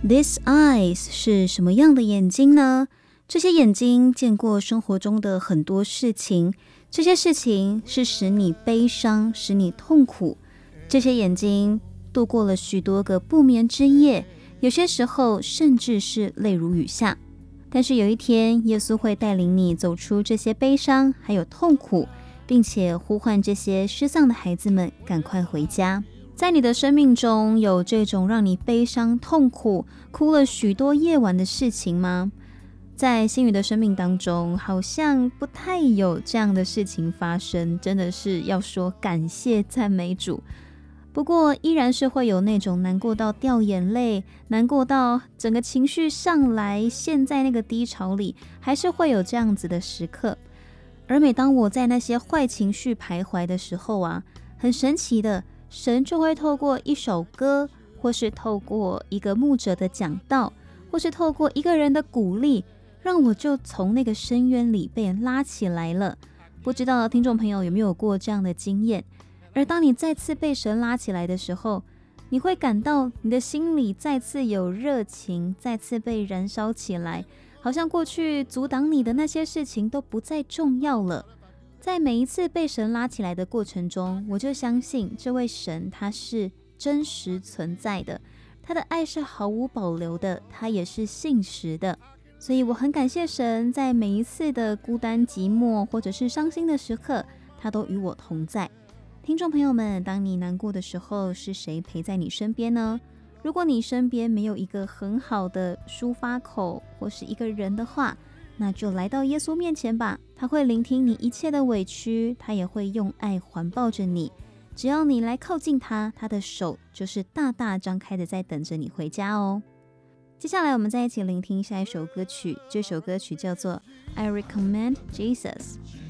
These eyes 是什么样的眼睛呢？这些眼睛见过生活中的很多事情，这些事情是使你悲伤，使你痛苦。这些眼睛度过了许多个不眠之夜，有些时候甚至是泪如雨下。但是有一天，耶稣会带领你走出这些悲伤还有痛苦，并且呼唤这些失丧的孩子们赶快回家。在你的生命中有这种让你悲伤痛苦哭了许多夜晚的事情吗？在新宇的生命当中好像不太有这样的事情发生，真的是要说感谢赞美主。不过依然是会有那种难过到掉眼泪，难过到整个情绪上来，陷在那个低潮里，还是会有这样子的时刻。而每当我在那些坏情绪徘徊的时候啊，很神奇的，神就会透过一首歌，或是透过一个牧者的讲道，或是透过一个人的鼓励，让我就从那个深渊里被拉起来了。不知道听众朋友有没有过这样的经验？而当你再次被神拉起来的时候，你会感到你的心里再次有热情，再次被燃烧起来，好像过去阻挡你的那些事情都不再重要了。在每一次被神拉起来的过程中，我就相信这位神他是真实存在的，他的爱是毫无保留的，他也是信实的。所以我很感谢神，在每一次的孤单寂寞或者是伤心的时刻，他都与我同在。听众朋友们，当你难过的时候，是谁陪在你身边呢？如果你身边没有一个很好的抒发口或是一个人的话，那就来到耶稣面前吧，他会聆听你一切的委屈，他也会用爱环抱着你。只要你来靠近他，他的手就是大大张开的在等着你回家哦。接下来我们再一起聆听下一首歌曲，这首歌曲叫做 I Recommend Jesus。